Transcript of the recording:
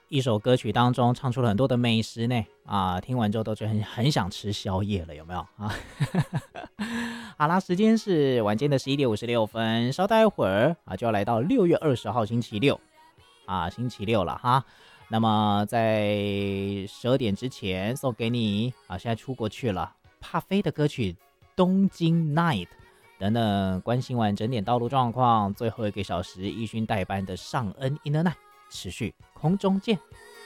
一首歌曲当中唱出了很多的美食呢啊，听完之后都觉得很想吃宵夜了，有没有啊？好啦，时间是晚间的11点56分，稍待会儿啊就要来到6月20号星期六啊，星期六了哈。那么在12点之前送给你啊，现在出国去了，帕菲的歌曲《东京 Night》。等等，关心完整点道路状况，最后1个小时，义勋代班的尚恩 In the Night，持续空中见。